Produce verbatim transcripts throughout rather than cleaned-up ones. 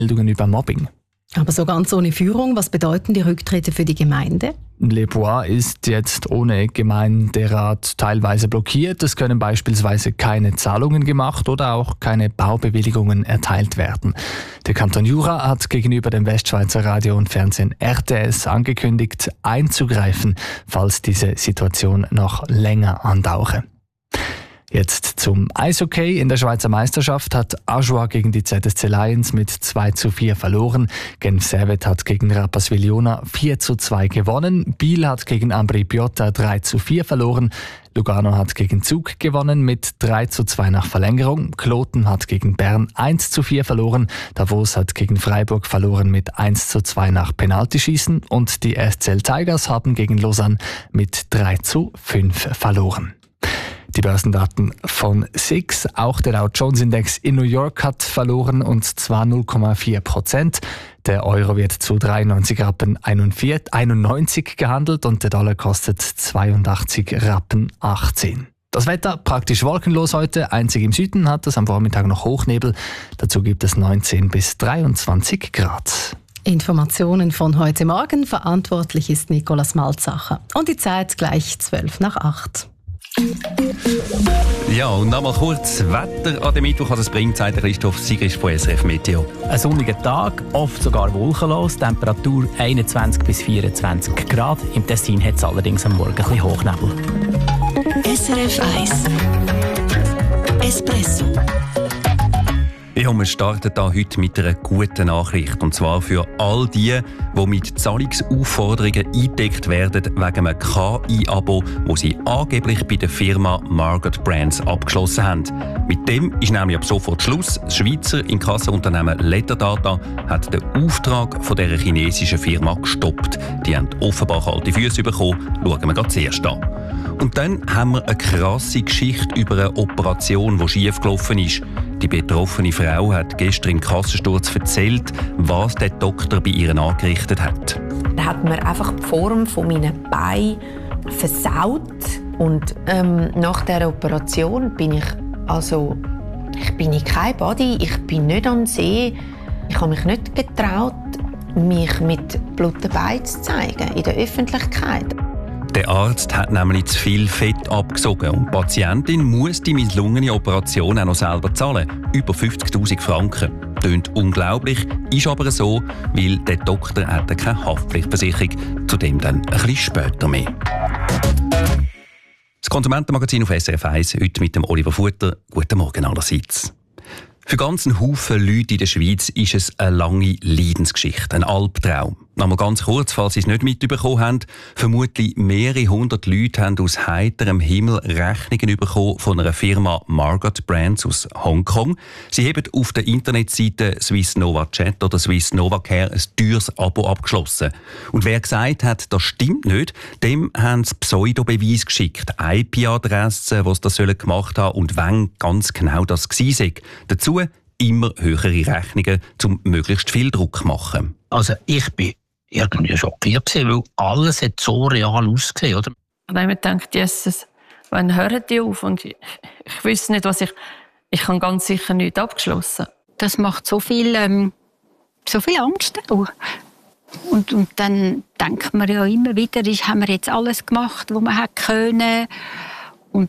Meldungen über Mobbing. Aber so ganz ohne Führung, was bedeuten die Rücktritte für die Gemeinde? Le Bois ist jetzt ohne Gemeinderat teilweise blockiert. Es können beispielsweise keine Zahlungen gemacht oder auch keine Baubewilligungen erteilt werden. Der Kanton Jura hat gegenüber dem Westschweizer Radio und Fernsehen R T S angekündigt, einzugreifen, falls diese Situation noch länger andauere. Jetzt zum Eishockey. In der Schweizer Meisterschaft hat Ajoie gegen die Z S C Lions mit zwei zu vier verloren. Genf Servette hat gegen Rapperswil-Jona vier zu zwei gewonnen. Biel hat gegen Ambri Piotta drei zu vier verloren. Lugano hat gegen Zug gewonnen mit drei zu zwei nach Verlängerung. Kloten hat gegen Bern eins zu vier verloren. Davos hat gegen Freiburg verloren mit eins zu zwei nach Penaltyschießen. Und die S C L Tigers haben gegen Lausanne mit drei zu fünf verloren. Die Börsendaten von S I X, auch der Dow Jones Index in New York hat verloren, und zwar null Komma vier Prozent. Der Euro wird zu dreiundneunzig Rappen einundneunzig gehandelt und der Dollar kostet zweiundachtzig Rappen achtzehn. Das Wetter praktisch wolkenlos heute, einzig im Süden hat es am Vormittag noch Hochnebel. Dazu gibt es neunzehn bis dreiundzwanzig Grad. Informationen von heute Morgen, verantwortlich ist Nicolas Malzacher. Und die Zeit gleich zwölf nach acht. Ja, und nochmal kurz Wetter an dem Mittwoch, was es bringt, sagt Christoph Sigrist von S R F Meteo. Ein sonniger Tag, oft sogar wolkenlos, Temperatur einundzwanzig bis vierundzwanzig Grad. Im Tessin hat es allerdings am Morgen ein bisschen Hochnebel. S R F eins Espresso. Ja, wir starten da heute mit einer guten Nachricht. Und zwar für all die, die mit Zahlungsaufforderungen eingedeckt werden wegen einem K I-Abo, das sie angeblich bei der Firma Margot Brands abgeschlossen haben. Mit dem ist nämlich ab sofort Schluss. Das Schweizer Inkassounternehmen Letterdata hat den Auftrag von dieser chinesischen Firma gestoppt. Die haben offenbar kalte Füße bekommen. Schauen wir gerade zuerst an. Und dann haben wir eine krasse Geschichte über eine Operation, die schiefgelaufen ist. Die betroffene Frau hat gestern im Kassensturz erzählt, was der Doktor bei ihr angerichtet hat. Er hat mir einfach die Form von meinen Beinen versaut. Und ähm, nach dieser Operation bin ich, also, ich bin in kein Body, ich bin nicht an See. Ich habe mich nicht getraut, mich mit blutigen Beinen zu zeigen in der Öffentlichkeit. Der Arzt hat nämlich zu viel Fett abgesogen und die Patientin muss die misslungene Operation auch noch selber zahlen. Über fünfzigtausend Franken. Tönt unglaublich, ist aber so, weil der Doktor hatte keine Haftpflichtversicherung. Zudem dann ein bisschen später mehr. Das Konsumentenmagazin auf S R F eins, heute mit dem Oliver Futter. Guten Morgen allerseits. Für ganzen Haufen Leute in der Schweiz ist es eine lange Leidensgeschichte, ein Albtraum. Nochmal ganz kurz, falls Sie es nicht mitbekommen haben, vermutlich mehrere hundert Leute haben aus heiterem Himmel Rechnungen bekommen von einer Firma Margot Brands aus Hongkong. Sie haben auf der Internetseite Swiss Nova Chat oder Swiss Nova Care ein teures Abo abgeschlossen. Und wer gesagt hat, das stimmt nicht, dem haben sie Pseudo-Beweis geschickt. I P-Adressen, die sie das gemacht haben und wann ganz genau das gewesen sei. Dazu immer höhere Rechnungen, um möglichst viel Druck zu machen. Also ich bin irgendwie schockiert gewesen, weil alles hat so real ausgesehen, oder? Und dann habe ich mir gedacht, Jesus, wann hören die auf? Und ich, ich wüsste nicht, was ich... Ich habe ganz sicher nichts abgeschlossen. Das macht so viel, ähm, so viel Angst auch. Und, und dann denkt man ja immer wieder, ist, haben wir jetzt alles gemacht, was man hätte können. Und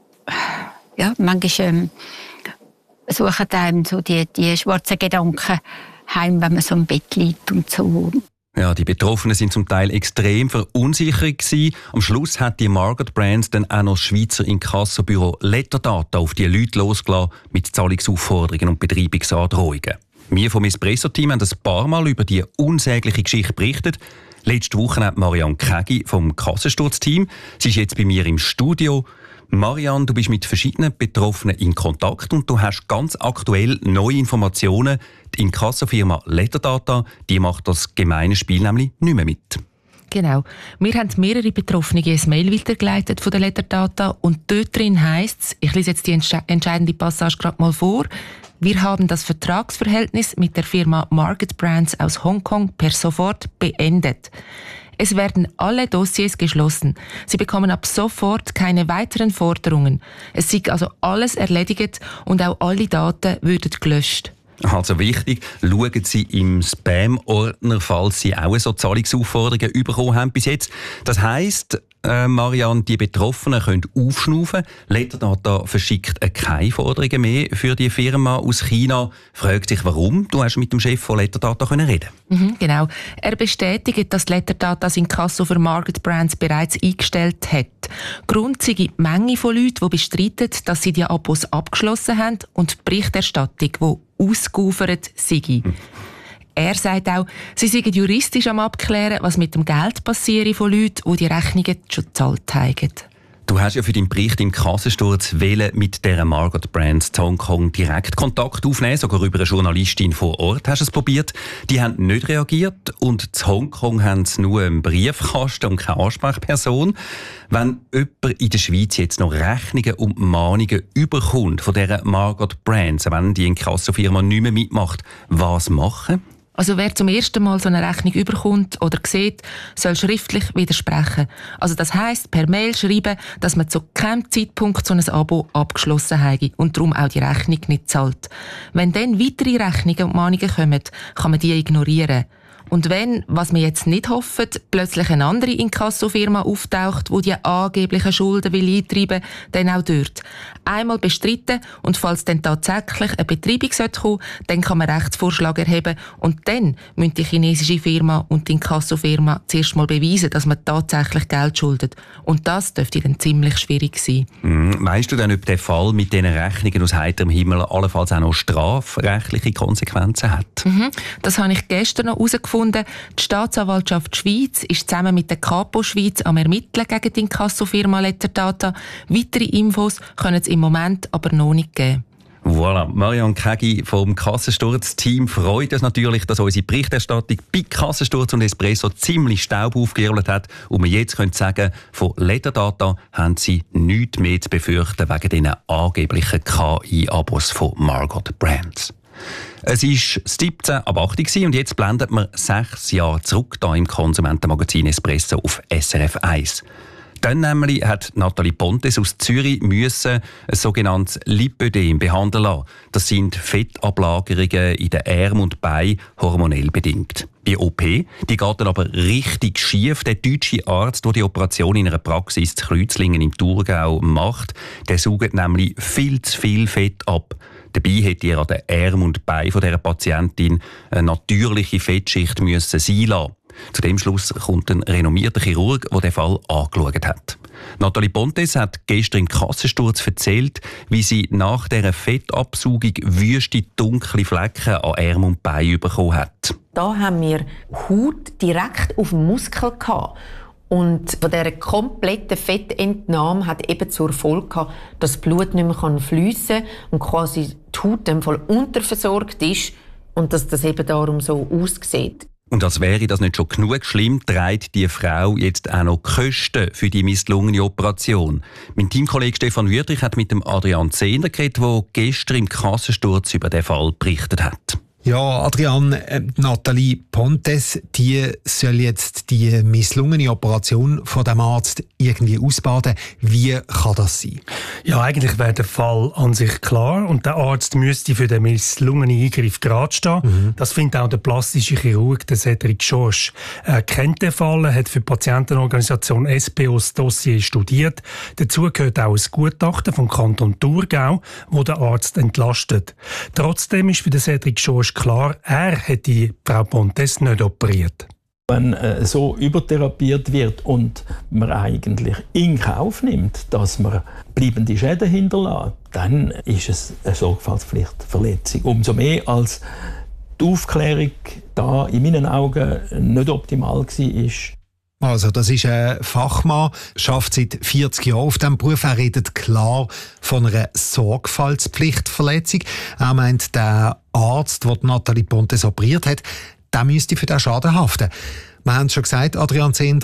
ja, manchmal ähm, suchen einem so die, die schwarzen Gedanken heim, wenn man so im Bett liegt und so. Ja, die Betroffenen sind zum Teil extrem verunsichert gewesen. Am Schluss hat die Margot Brands dann auch noch das Schweizer Inkassobüro Letterdata auf die Leute losgelassen mit Zahlungsaufforderungen und Betreibungsandrohungen. Wir vom Espresso-Team haben ein paar Mal über die unsägliche Geschichte berichtet. Letzte Woche hat Marianne Kegi vom Kassensturz-Team. Sie ist jetzt bei mir im Studio. Marianne, du bist mit verschiedenen Betroffenen in Kontakt und du hast ganz aktuell neue Informationen. Die Inkassofirma Letterdata, die macht das gemeine Spiel nämlich nicht mehr mit. Genau. Wir haben mehrere Betroffene ein Mail weitergeleitet von der Letterdata und dort drin heisst es, ich lese jetzt die entsche- entscheidende Passage gerade mal vor, wir haben das Vertragsverhältnis mit der Firma Margot Brands aus Hongkong per sofort beendet. Es werden alle Dossiers geschlossen. Sie bekommen ab sofort keine weiteren Forderungen. Es sei also alles erledigt und auch alle Daten würden gelöscht. Also wichtig, schauen Sie im Spam-Ordner, falls Sie auch so Zahlungsaufforderungen bekommen haben bis jetzt. Das heisst, äh, Marianne, die Betroffenen können aufschnaufen. Letterdata verschickt keine Forderungen mehr für die Firma aus China. Fragt sich, warum? Du hast mit dem Chef von Letterdata reden. Mhm, genau. Er bestätigt, dass Letterdata das Inkasso für Market Brands bereits eingestellt hat. Grund sei die Menge von Leuten, die bestreiten, dass sie die Abos abgeschlossen haben und die Berichterstattung, die ausgeufert sei. Hm. Er sagt auch, sie seien juristisch am Abklären, was mit dem Geld passiere von Leuten, die die Rechnungen schon gezahlt haben. Du hast ja für deinen Bericht im Kassensturz wählen mit dieser Margot Brands in Hongkong direkt Kontakt aufnehmen, sogar über eine Journalistin vor Ort hast du es probiert. Die haben nicht reagiert und in Hongkong haben sie nur einen Briefkasten und keine Ansprechperson. Wenn jemand in der Schweiz jetzt noch Rechnungen und Mahnungen überkommt von dieser Margot Brands, wenn die Inkassofirma nicht mehr mitmacht, was machen? Also wer zum ersten Mal so eine Rechnung überkommt oder sieht, soll schriftlich widersprechen. Also das heisst, per Mail schreiben, dass man zu keinem Zeitpunkt so ein Abo abgeschlossen habe und darum auch die Rechnung nicht zahlt. Wenn dann weitere Rechnungen und Mahnungen kommen, kann man die ignorieren. Und wenn, was wir jetzt nicht hoffen, plötzlich eine andere Inkassofirma auftaucht, die die angeblichen Schulden will eintreiben will, dann auch dort. Einmal bestritten und falls dann tatsächlich eine Betreibung kommen sollte, dann kann man Rechtsvorschlag erheben und dann müssen die chinesische Firma und die Inkassofirma zuerst mal beweisen, dass man tatsächlich Geld schuldet. Und das dürfte dann ziemlich schwierig sein. Mm, weißt du denn, ob der Fall mit diesen Rechnungen aus heiterem Himmel allenfalls auch noch strafrechtliche Konsequenzen hat? Mhm. Das habe ich gestern noch herausgefunden. Die Staatsanwaltschaft Schweiz ist zusammen mit der Kapo Schweiz am Ermitteln gegen die Inkassofirma Letterdata. Weitere Infos können es im Moment aber noch nicht geben. Voilà, Marianne Kägi vom Kassensturz-Team freut uns natürlich, dass unsere Berichterstattung bei Kassensturz und Espresso ziemlich Staub aufgewirbelt hat und wir jetzt können sagen, von Letterdata haben sie nichts mehr zu befürchten wegen diesen angeblichen K I-Abos von Margot Brands. Es war siebzehn ab achtzig und jetzt blendet man sechs Jahre zurück hier im Konsumentenmagazin Espresso auf S R F eins. Dann nämlich hat Nathalie Pontes aus Zürich müssen ein sogenanntes Lipödem behandeln lassen. Das sind Fettablagerungen in den Armen und Beinen, hormonell bedingt. Die O P die geht dann aber richtig schief. Der deutsche Arzt, der die Operation in einer Praxis in Kreuzlingen im Thurgau macht, der saugt nämlich viel zu viel Fett ab. Dabei hätte er an den Armen und Beinen dieser Patientin eine natürliche Fettschicht müssen sein lassen. Zu dem Schluss kommt ein renommierter Chirurg, der den Fall angeschaut hat. Nathalie Pontes hat gestern im Kassensturz erzählt, wie sie nach dieser Fettabsaugung wüste, dunkle Flecken an Armen und Beinen bekommen hat. Da haben wir Haut direkt auf dem Muskel gehabt. Und von dieser kompletten Fettentnahme hat eben zur Folge gehabt, dass das Blut nicht mehr fliessen kann und quasi die Haut dann voll unterversorgt ist und dass das eben darum so aussieht. Und als wäre das nicht schon genug schlimm, trägt die Frau jetzt auch noch Kosten für die misslungene Operation. Mein Teamkollege Stefan Wüthrich hat mit dem Adrian Zehner geredet, der gestern im Kassensturz über den Fall berichtet hat. Ja, Adrian, äh, Nathalie Pontes, die soll jetzt die misslungene Operation von dem Arzt irgendwie ausbaden. Wie kann das sein? Ja, eigentlich wäre der Fall an sich klar und der Arzt müsste für den misslungenen Eingriff gerade stehen. Mhm. Das findet auch der plastische Chirurg, der Cedric Georges. Er kennt den Fall, hat für die Patientenorganisation S P O das Dossier studiert. Dazu gehört auch ein Gutachten vom Kanton Thurgau, wo der Arzt entlastet. Trotzdem ist für den Cedric Georges klar, er hätte Frau Pontes nicht operiert. Wenn äh, so übertherapiert wird und man eigentlich in Kauf nimmt, dass man bleibende Schäden hinterlässt, dann ist es eine Sorgfaltspflichtverletzung. Umso mehr als die Aufklärung da in meinen Augen nicht optimal war. Also, das ist ein Fachmann, schafft seit vierzig Jahren auf diesem Beruf. Er redet klar von einer Sorgfaltspflichtverletzung. Er meint, der Arzt, der Nathalie Pontes operiert hat, der müsste für den Schaden haften. Wir haben es schon gesagt, Adrian Zehnder,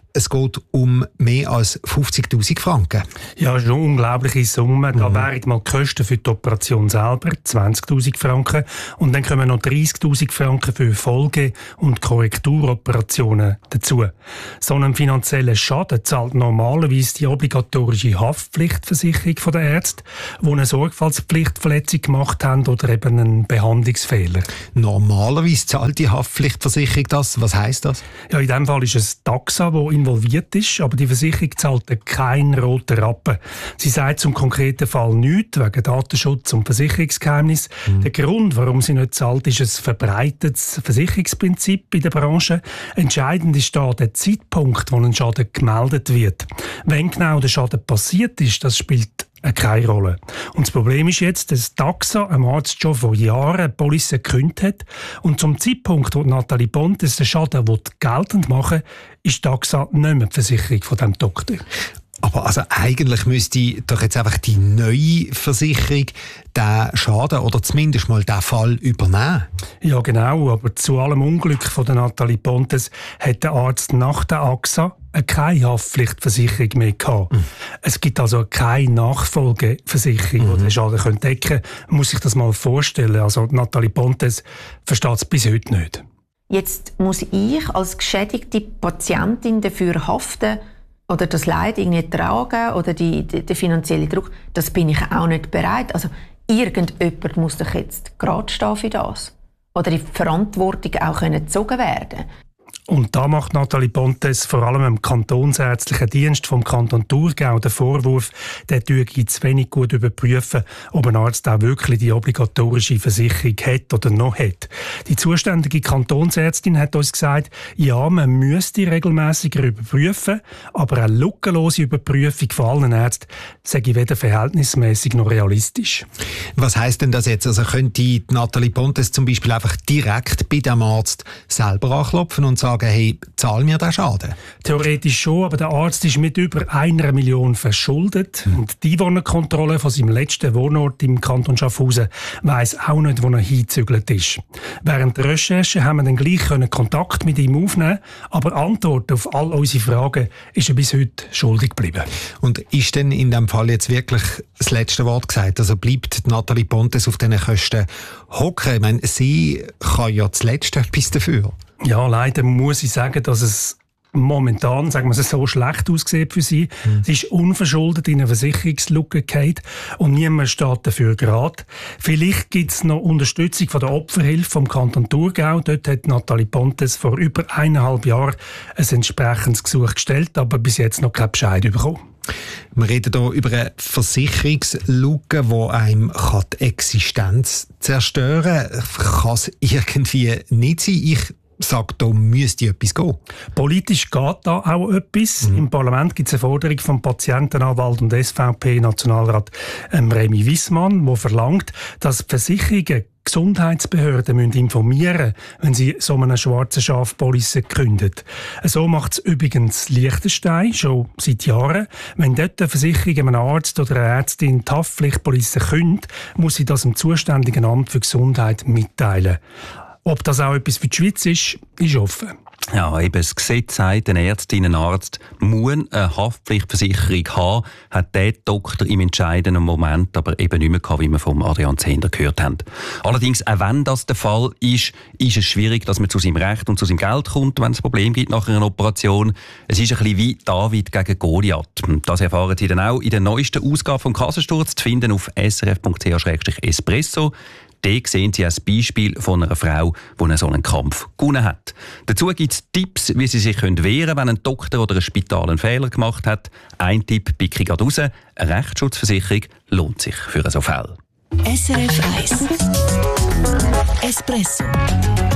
es geht um mehr als fünfzigtausend Franken. Ja, schon unglaubliche Summe. Da mhm. wären mal die Kosten für die Operation selber zwanzigtausend Franken und dann kommen noch dreißigtausend Franken für Folge- und Korrekturoperationen dazu. So einen finanziellen Schaden zahlt normalerweise die obligatorische Haftpflichtversicherung der Ärzte, die eine Sorgfaltspflichtverletzung gemacht haben oder eben einen Behandlungsfehler. Normalerweise zahlt die Haftpflichtversicherung das. Was heisst das? Ja, in diesem Fall ist es Taxa, wo involviert ist, aber die Versicherung zahlt keinen roten Rappen. Sie sagt zum konkreten Fall nichts, wegen Datenschutz und Versicherungsgeheimnis. Mhm. Der Grund, warum sie nicht zahlt, ist ein verbreitetes Versicherungsprinzip in der Branche. Entscheidend ist da der Zeitpunkt, wo ein Schaden gemeldet wird. Wenn genau der Schaden passiert ist, das spielt keine Rolle. Und das Problem ist jetzt, dass Taxa einem Arzt schon vor Jahren eine Police gekündigt hat und zum Zeitpunkt, wo Nathalie Pontes den Schaden geltend machen will, ist Taxa nicht mehr die Versicherung von diesem Doktor. Aber also eigentlich müsste doch jetzt einfach die neue Versicherung den Schaden oder zumindest mal den Fall übernehmen. Ja genau, aber zu allem Unglück von der Nathalie Pontes hat der Arzt nach der A X A keine Haftpflichtversicherung mehr gehabt. Mhm. Es gibt also keine Nachfolgeversicherung, mhm. die den Schaden decken könnte. Man muss sich das mal vorstellen. Also Nathalie Pontes versteht es bis heute nicht. Jetzt muss ich als geschädigte Patientin dafür haften, oder das Leid irgendwie tragen oder die, die, der finanzielle Druck, das bin ich auch nicht bereit. Also irgendjemand muss doch jetzt gerade stehen für das. Oder die Verantwortung auch gezogen werden. Und da macht Nathalie Pontes vor allem im Kantonsärztlichen Dienst vom Kanton Thurgau den Vorwurf, der tue zu wenig gut überprüfen, ob ein Arzt auch wirklich die obligatorische Versicherung hat oder noch hat. Die zuständige Kantonsärztin hat uns gesagt, ja, man müsste regelmäßiger überprüfen, aber eine lückenlose Überprüfung von allen Ärzten sei weder verhältnismäßig noch realistisch. Was heisst denn das jetzt? Also könnte Nathalie Pontes zum Beispiel einfach direkt bei dem Arzt selber anklopfen und sagen, hey, zahl mir den Schaden? Theoretisch schon, aber der Arzt ist mit über einer Million verschuldet. Mhm. Und die Einwohnerkontrolle von seinem letzten Wohnort im Kanton Schaffhausen weiss auch nicht, wo er hingezügelt ist. Während der Recherche haben wir dann gleich Kontakt mit ihm aufnehmen, aber Antwort auf all unsere Fragen ist er bis heute schuldig geblieben. Und ist denn in diesem Fall jetzt wirklich das letzte Wort gesagt? Also bleibt Nathalie Pontes auf diesen Kosten hocken? Ich meine, sie kann ja zuletzt etwas dafür. Ja, leider muss ich sagen, dass es momentan, sagen wir es so, schlecht aussieht für sie. Mhm. Sie ist unverschuldet in eine Versicherungslücke gefallen und niemand steht dafür gerade. Vielleicht gibt es noch Unterstützung von der Opferhilfe vom Kanton Thurgau. Dort hat Nathalie Pontes vor über eineinhalb Jahren ein entsprechendes Gesuch gestellt, aber bis jetzt noch keinen Bescheid bekommen. Wir reden hier über eine Versicherungslücke, die einem die Existenz zerstören kann. Kann es irgendwie nicht sein? Ich sage, da müsste etwas gehen. Politisch geht da auch etwas. Mhm. Im Parlament gibt es eine Forderung vom Patientenanwalt und S V P-Nationalrat ähm, Remy Wissmann, der verlangt, dass Versicherungen Gesundheitsbehörden müssen informieren, wenn sie so eine schwarze Schafpolice gründen. So macht es übrigens Liechtenstein schon seit Jahren. Wenn dort eine Versicherung einem Arzt oder einer Ärztin die Haftpflichtpolice kündigt, muss sie das dem zuständigen Amt für Gesundheit mitteilen. Ob das auch etwas für die Schweiz ist, ist offen. Ja, eben das Gesetz sagt, eine Ärztin, ein Arzt muss eine Haftpflichtversicherung haben, hat der Doktor im entscheidenden Moment aber eben nicht mehr gehabt, wie wir vom Adrian Zehnder gehört haben. Allerdings, auch wenn das der Fall ist, ist es schwierig, dass man zu seinem Recht und zu seinem Geld kommt, wenn es ein Problem gibt nach einer Operation. Es ist ein bisschen wie David gegen Goliath. Das erfahren Sie dann auch in der neuesten Ausgabe vom Kassensturz, zu finden auf s r f punkt c h slash espresso. Dort sehen Sie ein Beispiel von einer Frau, die einen so einen Kampf gewonnen hat. Dazu gibt es Tipps, wie Sie sich wehren können, wenn ein Doktor oder ein Spital einen Fehler gemacht hat. Ein Tipp picke ich gerade raus. Eine Rechtsschutzversicherung lohnt sich für so Fälle. S R F eins Espresso